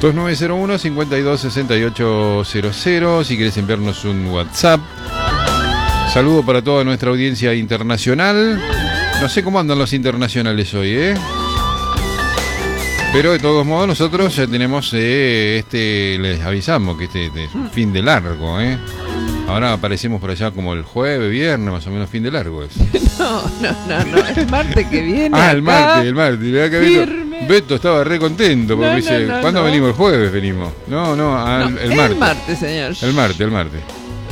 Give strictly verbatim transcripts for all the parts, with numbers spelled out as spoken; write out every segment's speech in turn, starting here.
dos nueve cero uno, cinco dos seis ocho cero cero. Si querés enviarnos un WhatsApp. Saludo para toda nuestra audiencia internacional. No sé cómo andan los internacionales hoy, ¿eh? Pero de todos modos nosotros ya tenemos, eh, este, les avisamos que este, este es un fin de largo, ¿eh? Ahora aparecemos por allá como el jueves, viernes, más o menos fin de largo es. No, no, no, no, el martes que viene. Ah, el acá, martes, el martes. Mirá que firme. Beto, Beto estaba re contento porque No, dice, no, no, ¿cuándo no. venimos? El jueves venimos. No, no, al- No, el martes. El martes, señor. El martes, el martes.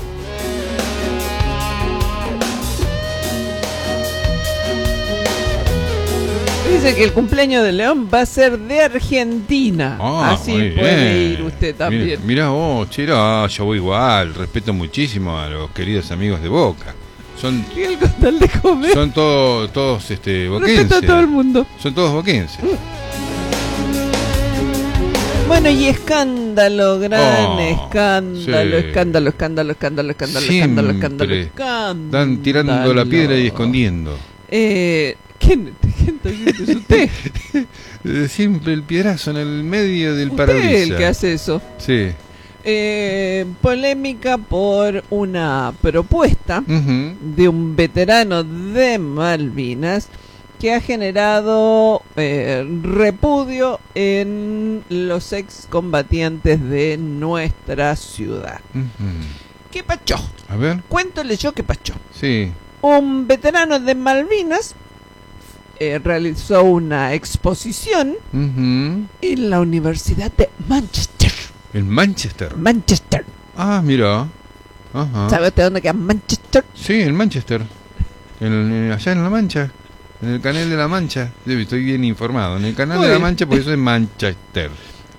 Dice que el cumpleaños de León va a ser de Argentina. Ah, Así muy puede bien. ir usted también. Mira, mirá vos, che, no, yo voy igual. Respeto muchísimo a los queridos amigos de Boca. Son, Y el costal de comer. son todos, todos este, boquenses. Respeto a todo el mundo. Son todos boquenses. Bueno, y escándalo, gran Oh, escándalo, sí. escándalo, escándalo, escándalo, escándalo, Siempre escándalo, escándalo, escándalo. están tirando la piedra y escondiendo. Eh, ¿quién, quién está haciendo eso? ¿Usted? Eh, Siempre el piedrazo en el medio del ¿Usted parabrisas. el que hace eso? Sí. Eh, polémica por una propuesta Ujú. de un veterano de Malvinas que ha generado eh, repudio en los excombatientes de nuestra ciudad. Ujú. ¿Qué pachó? A ver, Cuéntole yo qué pachó. sí. Un veterano de Malvinas eh, realizó una exposición Ujú. en la Universidad de Manchester. En Manchester. Manchester. Ah, mira. Ajá. ¿Sabe usted dónde queda Manchester? Sí, en Manchester. En, en- allá en La Mancha. En el canal de La Mancha. Sí, estoy bien informado. En el canal Muy de La bien. Mancha, por eso es Manchester.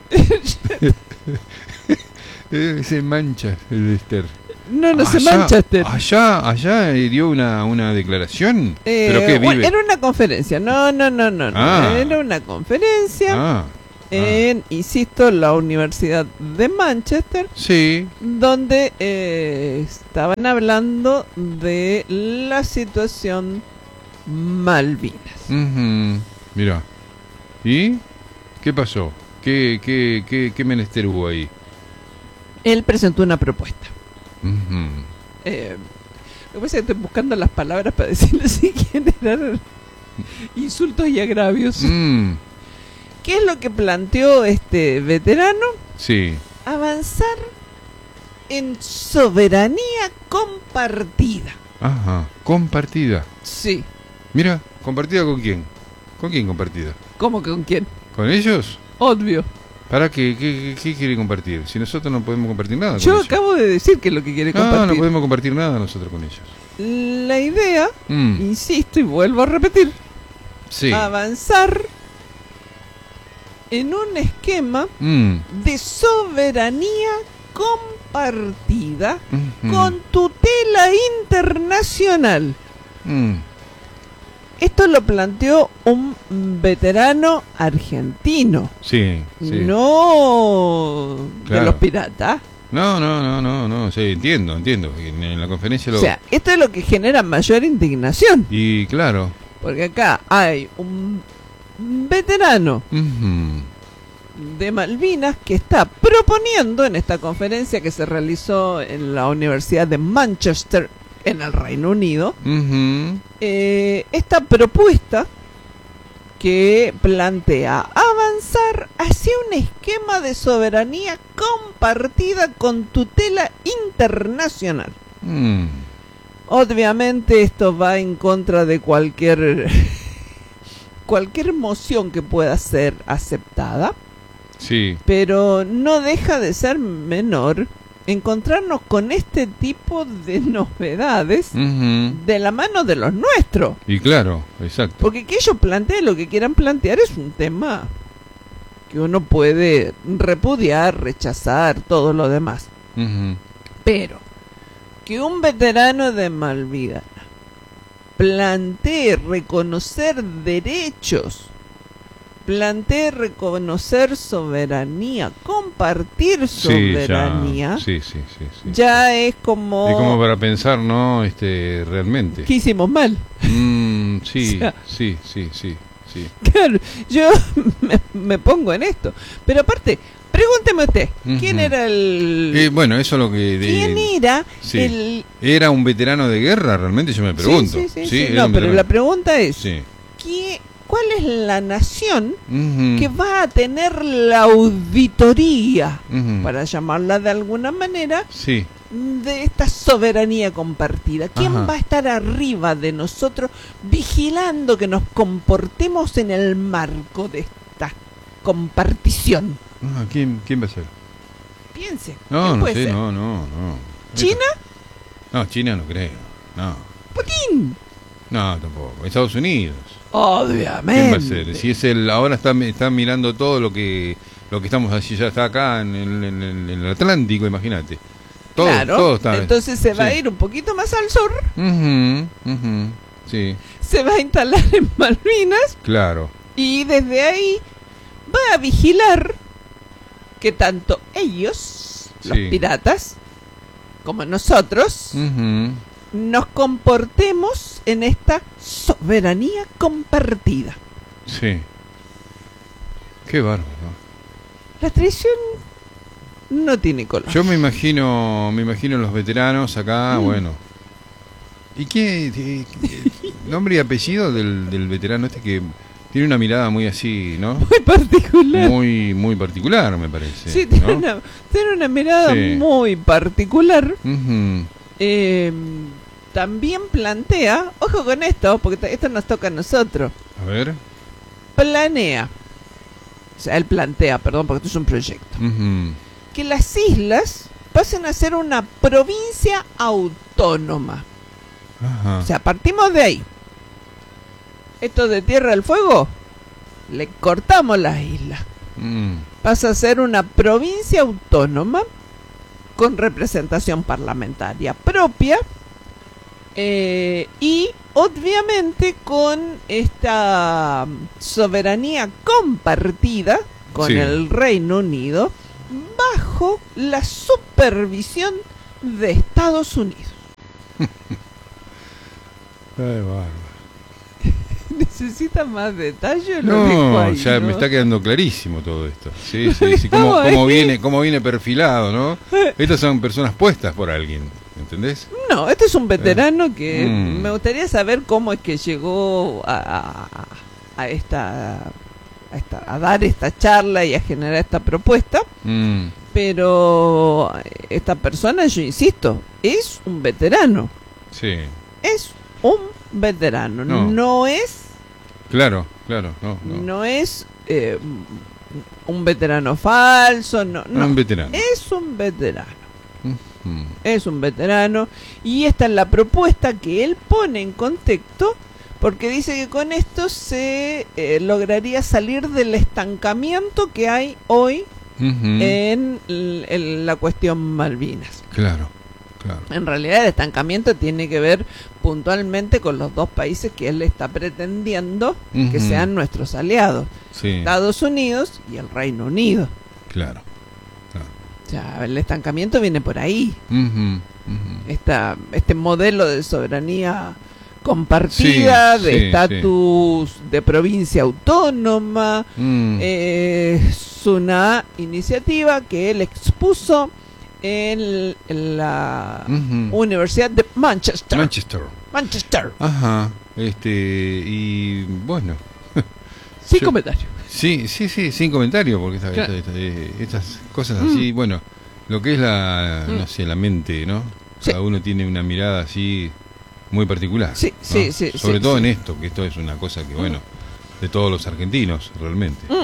Es en Manchester. No, no sé, Allá- Manchester. Allá, allá eh, dio una, una declaración. Eh, ¿Pero qué bueno, vive? era una conferencia. No, no, no, no. no. Ah. Era una conferencia Ah, en, insisto, la Universidad de Manchester, sí. donde eh, estaban hablando de la situación Malvinas. Ujú. Mira. ¿Y qué pasó? ¿Qué, qué, qué, qué menester hubo ahí? Él presentó una propuesta. Ujú. Eh, lo que pasa es que estoy buscando las palabras para decirle sin generar insultos y agravios. Mm, ¿Qué es lo que planteó este veterano? sí. Avanzar en soberanía compartida. Ajá. Compartida. Sí. Mira, ¿compartida con quién? ¿Con quién compartida? ¿Cómo que con quién? ¿Con ellos? Obvio. ¿Para qué? ¿Qué, qué, qué quiere compartir? Si nosotros no podemos compartir nada con Yo ellos. acabo de decir que es lo que quiere No, no compartir. podemos compartir nada nosotros con ellos. La idea, Mm, insisto y vuelvo a repetir, sí. avanzar en un esquema Mm, de soberanía compartida ujú. con tutela internacional. Mm, Esto lo planteó un veterano argentino, sí, sí. no de Claro. los piratas. No, no, no, no, no, sí, entiendo, entiendo. En, en la conferencia lo... O sea, esto es lo que genera mayor indignación, Y claro. porque acá hay un veterano Ujú. de Malvinas que está proponiendo en esta conferencia que se realizó en la Universidad de Manchester en el Reino Unido, Ujú. eh, esta propuesta que plantea avanzar hacia un esquema de soberanía compartida con tutela internacional. Mm, Obviamente esto va en contra de cualquier cualquier moción que pueda ser aceptada, sí. pero no deja de ser menor encontrarnos con este tipo de novedades Ujú. de la mano de los nuestros. Y claro, exacto. Porque que ellos planteen lo que quieran plantear es un tema que uno puede repudiar, rechazar, todo lo demás. Ujú. Pero que un veterano de Malvinas plantee reconocer derechos, plantee reconocer soberanía, compartir Sí, soberanía, ya. Sí, sí, sí, sí. ya es como... Es como para pensar, ¿no? Este, realmente. ¿Qué hicimos mal? Mm, sí, O sea, sí, sí, sí. sí. Claro, yo me, me pongo en esto. Pero aparte, pregúnteme usted, ¿quién Ujú. era el... Eh, bueno, eso es lo que... de- ¿Quién era sí. el... ¿Era un veterano de guerra? Realmente yo me pregunto. Sí, sí, sí, Sí, sí. era No, un pero veterano. la pregunta es, Sí. ¿qué, ¿cuál es la nación Ujú. que va a tener la auditoría, Ujú. para llamarla de alguna manera, Sí. de esta soberanía compartida? ¿Quién Ajá. va a estar arriba de nosotros vigilando que nos comportemos en el marco de esta compartición? Ah, ¿quién, ¿Quién va a ser? Piense. No, ¿quién no puede sé, ser? no, no, no. ¿China? No, China no creo. No. Putin. No, tampoco. Estados Unidos. Obviamente. ¿Quién va a ser? Si es el, ahora está, está mirando todo lo que lo que estamos así, ya está acá en, el- en el- en el Atlántico, imagínate. Todo, Claro, todo está. entonces se va sí. a ir un poquito más al sur, Ujú, ujú, sí, se va a instalar en Malvinas claro. y desde ahí va a vigilar que tanto ellos, los Sí. piratas, como nosotros, Ujú, nos comportemos en esta soberanía compartida. sí. Qué bárbaro. La traición no tiene color. Yo me imagino, me imagino los veteranos acá, Mm. bueno. ¿Y qué, qué- qué- nombre y apellido del, del veterano este que tiene una mirada muy así, ¿no? Muy particular. Muy, muy particular, me parece. Sí, tiene, ¿no? una, tiene una mirada Sí. muy particular. Ujú, Eh, también plantea, ojo con esto, porque t- esto nos toca a nosotros, A ver. planea, o sea, él plantea, perdón, porque esto es un proyecto, Ujú, que las islas pasen a ser una provincia autónoma. ajá. O sea, partimos de ahí. Esto de Tierra del Fuego, le cortamos las islas. Mm, Pasa a ser una provincia autónoma con representación parlamentaria propia eh, y obviamente con esta soberanía compartida con Sí. el Reino Unido bajo la supervisión de Estados Unidos. Ay, bárbaro. ¿Necesita más detalle? Lo dejo No, ahí, ya ¿no? me está quedando clarísimo todo esto. Sí, sí, sí. Cómo, Estamos cómo ahí. viene, cómo viene perfilado, ¿no? Estas son personas puestas por alguien, ¿entendés? No, este es un veterano que Mm. me gustaría saber cómo es que llegó a, a, a esta, a esta a dar esta charla y a generar esta propuesta, Mm, pero esta persona, yo insisto, es un veterano, sí, es un veterano, no, No. es claro, claro, no, no. no es eh, un veterano falso, no, no, Un veterano. es un veterano. Mm, Es un veterano y esta es la propuesta que él pone en contexto porque dice que con esto se eh, lograría salir del estancamiento que hay hoy ujú, en, l- en la cuestión Malvinas. claro, claro. En realidad el estancamiento tiene que ver puntualmente con los dos países que él está pretendiendo que Ujú. sean nuestros aliados, Sí, Estados Unidos y el Reino Unido. claro. claro. O sea, el estancamiento viene por ahí. Ujú, ujú. Esta, este modelo de soberanía compartida, Sí, de sí, estatus de provincia autónoma, Mm, eh, es una iniciativa que él expuso en, en la ujú. Universidad de Manchester. Manchester. Manchester. Ajá. Este, y bueno. Sin Yo- comentario. Sí, sí, sí, sin comentario, porque esta- Claro. esta- esta- eh, estas cosas así, bueno, lo que es la, Mm. no sé, la mente, ¿no? Sí. Cada uno tiene una mirada así muy particular. Sí, ¿no? sí, sí, Sobre sí, todo sí. en esto, que esto es una cosa que, bueno, de todos los argentinos, realmente. Mm.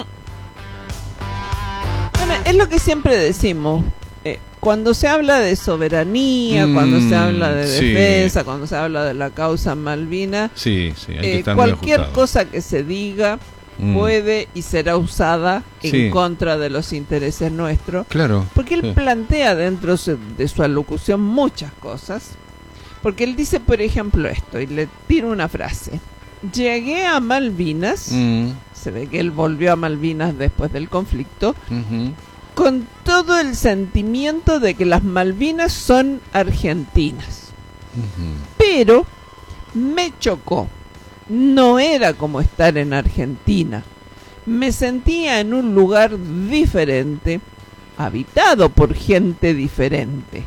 Bueno, es lo que siempre decimos. eh, cuando se habla de soberanía, Mm, cuando se habla de sí. defensa, cuando se habla de la causa Malvina, Sí, sí, hay que eh, estar muy cualquier ajustado. cosa que se diga Mm. puede y será usada en Sí. contra de los intereses nuestros. Claro. Porque él sí. plantea dentro se- de su alocución muchas cosas. Porque él dice, por ejemplo, esto, y le tiro una frase. Llegué a Malvinas, Mm, se ve que él volvió a Malvinas después del conflicto, ujú. con todo el sentimiento de que las Malvinas son argentinas. Ujú. Pero me chocó no era como estar en Argentina. Me sentía en un lugar diferente, habitado por gente diferente.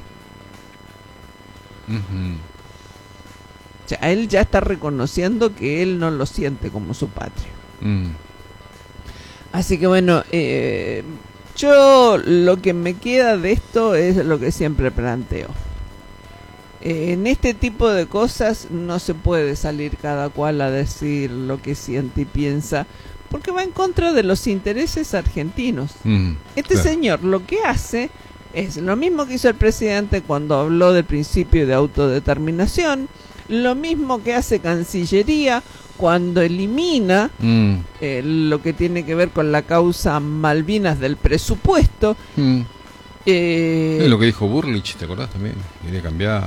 Ujú. O sea, él ya está reconociendo que él no lo siente como su patria. Mm. Así que bueno, eh, yo lo que me queda de esto es lo que siempre planteo. Eh, en este tipo de cosas no se puede salir cada cual a decir lo que siente y piensa, porque va en contra de los intereses argentinos. Mm, Este claro. señor lo que hace es lo mismo que hizo el presidente cuando habló del principio de autodeterminación, lo mismo que hace Cancillería cuando elimina Mm, eh, lo que tiene que ver con la causa Malvinas del presupuesto. mm. Eh, Es lo que dijo Burlich, ¿te acordás también? Quería cambiar.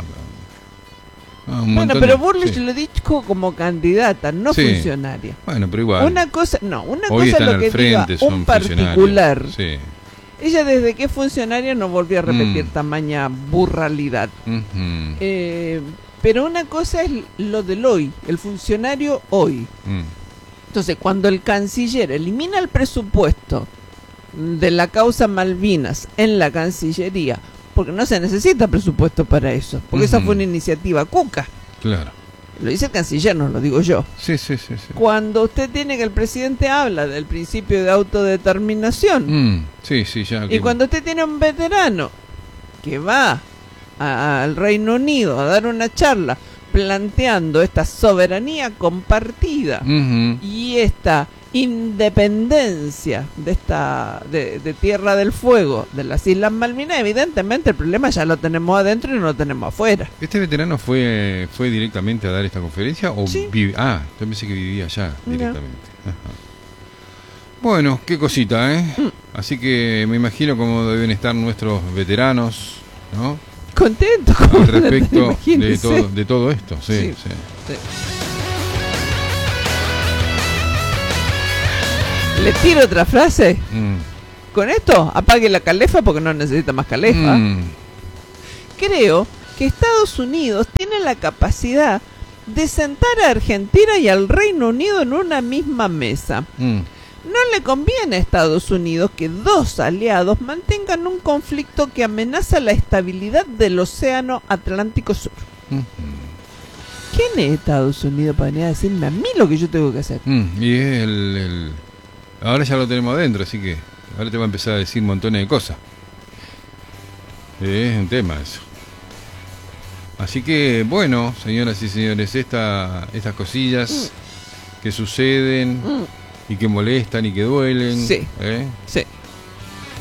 Ah, un bueno, montón pero de- Burlich sí. lo dijo como candidata, no Sí. funcionaria. Bueno, pero igual. Una cosa, no, una Hoy cosa es están lo al que frente, diga son un particular. funcionarios. Ella desde que es funcionaria no volvió a repetir Mm. tamaña burralidad. Sí. Ujú. Eh, pero una cosa es lo del hoy, el funcionario hoy. Mm. Entonces, cuando el canciller elimina el presupuesto de la causa Malvinas en la Cancillería, porque no se necesita presupuesto para eso, porque esa Ujú. fue una iniciativa cuca. Claro. Lo dice el canciller, no lo digo yo. Sí, sí, sí. sí. Cuando usted tiene que el presidente habla del principio de autodeterminación, Mm, sí, sí, ya. y que- cuando usted tiene un veterano que va a- al Reino Unido a dar una charla planteando esta soberanía compartida Ujú. y esta independencia de esta de, de Tierra del Fuego de las Islas Malvinas, evidentemente el problema ya lo tenemos adentro y no lo tenemos afuera. ¿Este veterano fue fue directamente a dar esta conferencia o Sí. vive? Ah, yo pensé que vivía allá No. directamente. Ajá. Bueno, qué cosita, ¿eh? Mm. Así que me imagino cómo deben estar nuestros veteranos, ¿no? Contento Al con respecto de imagínese. todo, de todo esto, sí, Sí. sí. Sí. ¿Le tiro otra frase? Mm. Con esto, apague la calefa porque no necesita más calefa. Mm. Creo que Estados Unidos tiene la capacidad de sentar a Argentina y al Reino Unido en una misma mesa. Mm. No le conviene a Estados Unidos que dos aliados mantengan un conflicto que amenaza la estabilidad del Océano Atlántico Sur. Mm. ¿Quién es Estados Unidos para venir a decirme a mí lo que yo tengo que hacer? Mm. Y es el, el- Ahora ya lo tenemos adentro, así que ahora te va a empezar a decir montones de cosas. Es un tema eso. Así que, bueno, señoras y señores, esta, estas cosillas que suceden Mm, y que molestan y que duelen. Sí. ¿eh? sí.